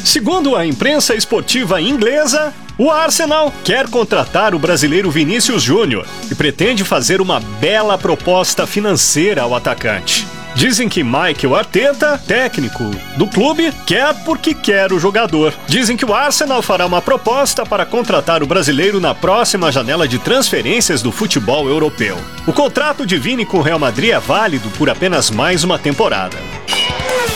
Segundo a imprensa esportiva inglesa, o Arsenal quer contratar o brasileiro Vinícius Júnior e pretende fazer uma bela proposta financeira ao atacante. Dizem que Mikel Arteta, técnico do clube, quer porque quer o jogador. Dizem que o Arsenal fará uma proposta para contratar o brasileiro na próxima janela de transferências do futebol europeu. O contrato de Vini com o Real Madrid é válido por apenas mais uma temporada.